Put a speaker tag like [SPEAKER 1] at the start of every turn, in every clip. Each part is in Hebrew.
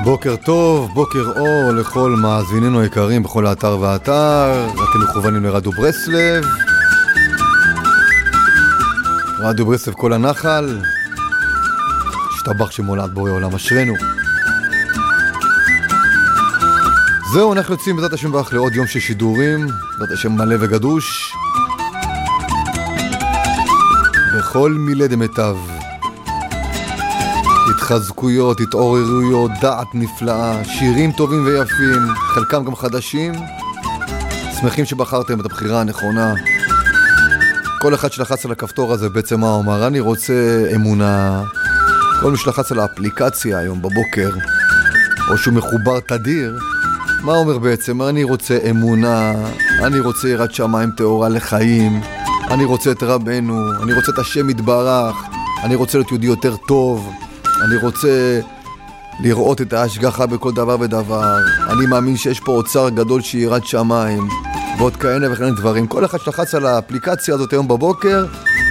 [SPEAKER 1] בוקר טוב, בוקר אור לכל מאזיננו היקרים בכל האתר והאתר. אתם מכוונים לרדיו ברסלב, רדיו ברסלב כל הנחל. השתבח שמולד בורא עולם אשרנו. זהו, אנחנו יוצאים בעזרת השם ברך לעוד יום של שידורים, בעזרת השם מלא וגדוש בכל מילי דמיטב. התחזקויות, התעוררויות, דעת נפלאה, שירים טובים ויפים, חלקם גם חדשים. שמחים שבחרתם את הבחירה הנכונה. כל אחד שלחץ על הכפתור הזה בעצם מה אומר? אני רוצה אמונה. כל מי שלחץ על האפליקציה היום בבוקר, או שהוא מחובר תדיר, מה אומר בעצם? אני רוצה אמונה, אני רוצה יראת שמיים טהורה לחיים, אני רוצה את רבנו, אני רוצה את השם יתברך, אני רוצה להיות יהודי יותר טוב, אני רוצה לראות את ההשגחה בכל דבר ודבר, אני מאמין שיש פה אוצר גדול שיראת שמיים, ועוד כאלה וכאלה דברים. כל אחד שלחץ על האפליקציה הזאת היום בבוקר,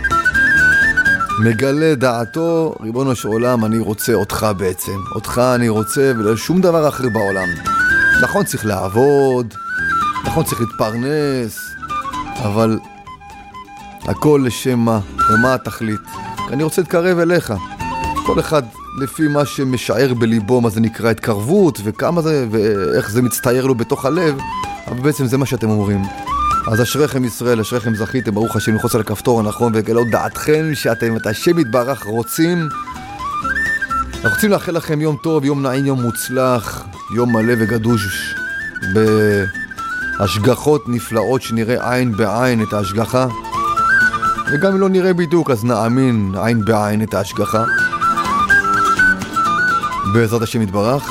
[SPEAKER 1] מגלה דעתו, ריבונו של עולם, אני רוצה אותך בעצם. אותך אני רוצה ולא שום דבר אחר בעולם. נכון צריך לעבוד, נכון צריך להתפרנס, אבל הכל לשם מה? ומה התכלית? אני רוצה להתקרב אליך. כל אחד לפי מה שמשער בליבו, מה זה נקרא התקרבות, וכמה זה, ואיך זה מצטייר לו בתוך הלב, אבל בעצם זה מה שאתם אומרים. אז אשריכם ישראל, אשריכם זכיתם, ברוך השם, ללחוץ על הכפתור הנכון וגלו דעתכם שאתם את השם יתברך רוצים. אנחנו רוצים לאחל לכם יום טוב, יום נעים, יום מוצלח, יום מלא וגדוש בהשגחות נפלאות, שנראה עין בעין את ההשגחה, וגם אם לא נראה בדיוק אז נאמין עין בעין את ההשגחה בעזרת השם יתברך.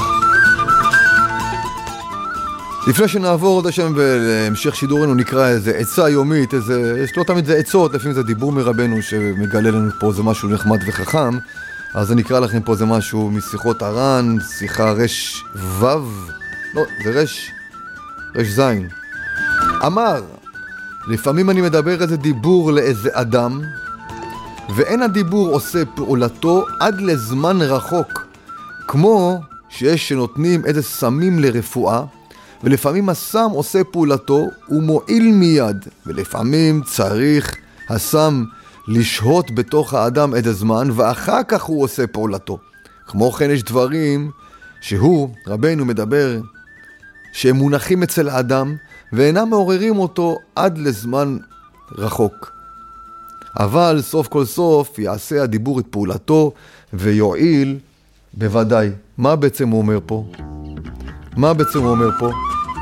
[SPEAKER 1] לפני שנעבור עוד השם ולהמשך שידורנו, נקרא איזה עצה יומית, יש לא תמיד זה עצות, לפעמים זה דיבור מרבנו שמגלה לנו פה זה משהו נחמד וחכם. אז אני אקרא לכם פה זה משהו משיחות הר"ן, שיחה רש וו, לא, זה רש זין. אמר, לפעמים אני מדבר איזה דיבור לאיזה אדם, ואין הדיבור עושה פעולתו עד לזמן רחוק, כמו שיש שנותנים איזה סמים לרפואה, ולפעמים הסם עושה פעולתו ומועיל מיד, ולפעמים צריך הסם לשהות בתוך האדם איזה זמן, ואחר כך הוא עושה פעולתו. כמו כן יש דברים שהוא, רבנו מדבר, שהם מונחים אצל האדם, ואינם מעוררים אותו עד לזמן רחוק. אבל סוף כל סוף יעשה הדיבור את פעולתו, ויועיל בוודאי. מה בעצם הוא אומר פה? מה בעצם הוא אומר פה?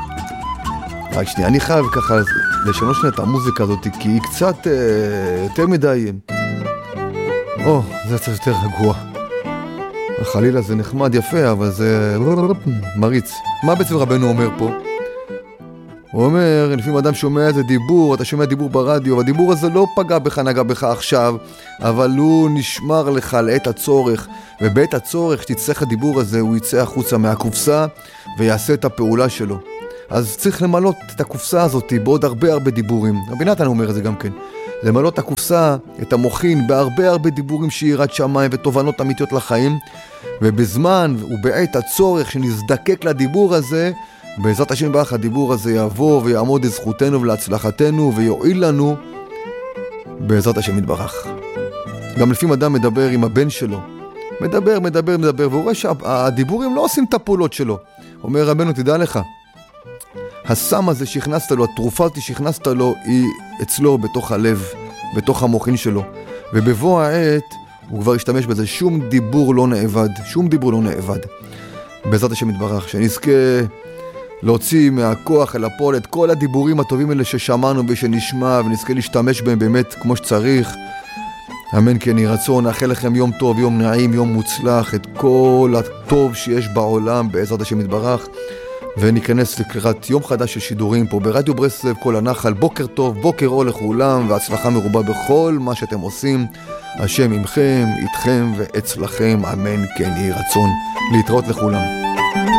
[SPEAKER 1] רק שנייה, אני חייב ככה לשנות שנייה את המוזיקה הזאת, כי היא קצת יותר מדי... זה קצת יותר רגוע. חלילה זה נחמד יפה, אבל זה מריץ. מה בעצם רבנו אומר פה? הוא אומר, לפעמים אדם שומע איזה דיבור, אתה שומע דיבור ברדיו, והדיבור הזה לא פגע בך, נגע בך עכשיו, אבל הוא נשמר לך לעת הצורך, ובעת הצורך שתצטרך הדיבור הזה, הוא יצא החוצה מהקופסה, ויעשה את הפעולה שלו. אז צריך למלות את הקופסה הזאת בעוד הרבה דיבורים. רבי נתן אומר את זה גם כן. למלות את הקופסה, את המוחין, בהרבה דיבורים שיראת שמיים ותובנות אמיתיות לחיים, ובזמן ובעת הצורך שנזדקק לדיבור הזה, בעזרת השם יתברך הדיבור הזה יבוא ויעמוד לזכותנו ולהצלחתנו ויועיל לנו בעזרת השם יתברך. גם לפעמים אדם מדבר עם הבן שלו, מדבר, והוא רואה שהדיבורים לא עושים את הפעולות שלו. אומר רבנו, תדע לך, הסם הזה שהכנסת לו, התרופה הזאת שהכנסת לו, היא אצלו בתוך הלב, בתוך המוחין שלו. ובבוא העת הוא כבר ישתמש בזה. שום דיבור לא נאבד. בעזרת השם יתברך, שנזכה להוציא מהכוח אל הפועל את כל הדיבורים הטובים האלה ששמענו ושנשמע, ונזכה להשתמש בהם באמת כמו שצריך. אמן כן יהי רצון. נאחל לכם יום טוב, יום נעים, יום מוצלח, את כל הטוב שיש בעולם בעזרת השם יתברך. וניכנס לקראת יום חדש של שידורים פה ברדיו ברסלב כל הנחל. בוקר טוב, בוקר אור לכולם, והצלחה מרובה בכל מה שאתם עושים. השם עמכם, איתכם ואצלכם, אמן כן יהי רצון. להתראות לכולם.